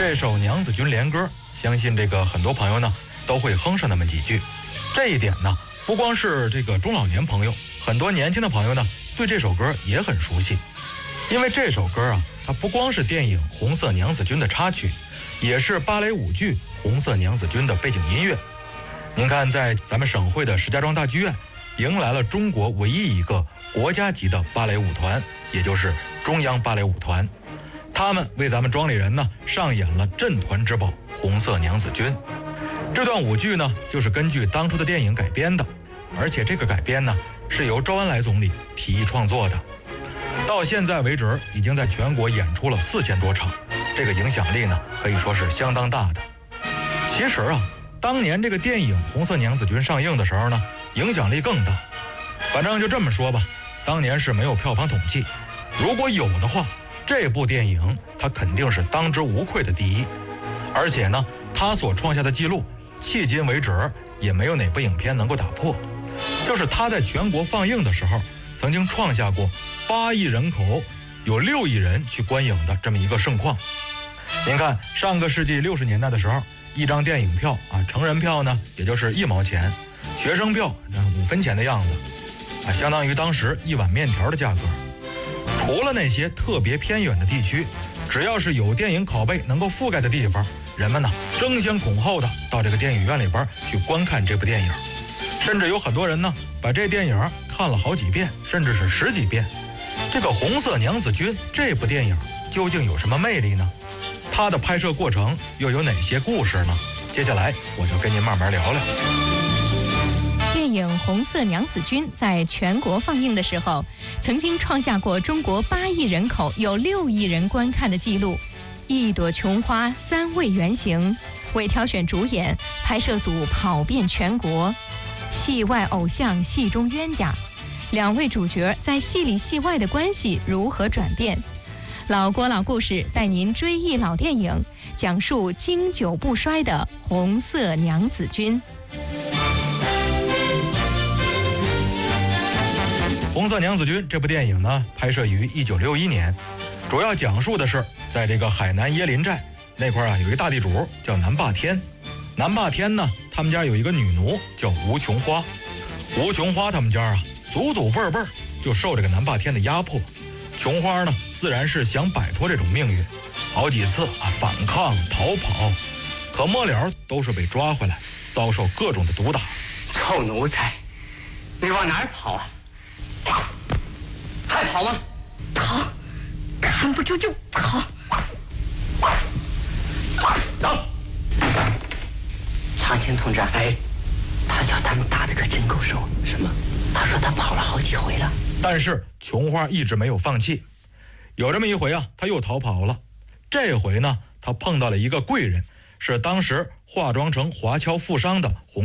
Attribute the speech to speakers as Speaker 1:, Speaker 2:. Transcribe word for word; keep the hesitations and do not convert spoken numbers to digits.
Speaker 1: 这首《娘子军连歌》，相信这个很多朋友呢都会哼上那么几句。这一点呢，不光是这个中老年朋友，很多年轻的朋友呢对这首歌也很熟悉。因为这首歌啊，它不光是电影《红色娘子军》的插曲，也是芭蕾舞剧《红色娘子军》的背景音乐。您看，在咱们省会的石家庄大剧院，迎来了中国唯一一个国家级的芭蕾舞团，也就是中央芭蕾舞团。他们为咱们庄里人呢上演了镇团之宝《红色娘子军》。这段舞剧呢，就是根据当初的电影改编的，而且这个改编呢是由周恩来总理提议创作的。到现在为止，已经在全国演出了四千多场，这个影响力呢可以说是相当大的。其实啊，当年这个电影《红色娘子军》上映的时候呢，影响力更大。反正就这么说吧，当年是没有票房统计，如果有的话，这部电影它肯定是当之无愧的第一。而且呢，它所创下的记录，迄今为止也没有哪部影片能够打破。就是它在全国放映的时候，曾经创下过八亿人口有六亿人去观影的这么一个盛况。您看，上个世纪六十年代的时候，一张电影票啊，成人票呢也就是一毛钱，学生票五分钱的样子，啊，相当于当时一碗面条的价格。除了那些特别偏远的地区，只要是有电影拷贝能够覆盖的地方，人们呢争先恐后的到这个电影院里边去观看这部电影。甚至有很多人呢把这电影看了好几遍，甚至是十几遍。这个《红色娘子军》这部电影究竟有什么魅力呢？它的拍摄过程又有哪些故事呢？接下来我就跟您慢慢聊聊。
Speaker 2: 电影《红色娘子军》在全国放映的时候，曾经创下过中国八亿人口有六亿人观看的记录。一朵琼花三位原型，为挑选主演，拍摄组跑遍全国。戏外偶像，戏中冤家，两位主角在戏里戏外的关系如何转变？老郭老故事带您追忆老电影，讲述经久不衰的红色娘子军。
Speaker 1: 红色娘子军这部电影呢，拍摄于一九六一年，主要讲述的是在这个海南椰林寨那块啊，有一个大地主叫南霸天。南霸天呢，他们家有一个女奴叫吴琼花。吴琼花他们家啊，祖祖辈辈就受这个南霸天的压迫。琼花呢，自然是想摆脱这种命运，好几次啊反抗逃跑，可末了都是被抓回来，遭受各种的毒打。
Speaker 3: 臭奴才，你往哪儿跑啊？还跑吗？
Speaker 4: 跑，看不住就跑。
Speaker 3: 走。长青同志，哎，他叫他们打得可真够手。什么？他说他跑了好几回了。
Speaker 1: 但是琼花一直没有放弃。有这么一回啊，他又逃跑了。这回呢，他碰到了一个贵人，是当时化妆成华侨富商的红